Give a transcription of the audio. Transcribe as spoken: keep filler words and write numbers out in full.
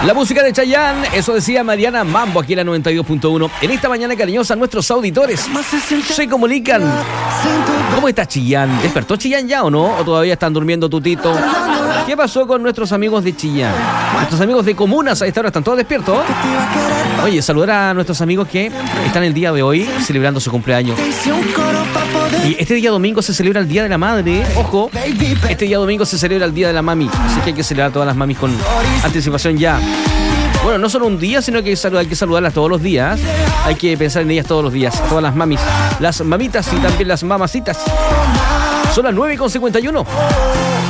La música de Chayanne, eso decía Mariana Mambo aquí en la noventa y dos punto uno. En esta mañana cariñosa, nuestros auditores se comunican. ¿Cómo está Chillán? ¿Despertó Chillán ya o no? ¿O todavía están durmiendo tutito? ¿Qué pasó con nuestros amigos de Chillán? Nuestros amigos de Comunas a esta hora están todos despiertos. Oye, saludar a nuestros amigos que están el día de hoy celebrando su cumpleaños. Y este día domingo se celebra el Día de la Madre. Ojo, este día domingo se celebra el Día de la Mami. Así que hay que celebrar a todas las mamis con anticipación ya. Bueno, no solo un día, sino que hay que saludarlas todos los días. Hay que pensar en ellas todos los días. A todas las mamis, las mamitas y también las mamacitas. Son las nueve con cincuenta y uno.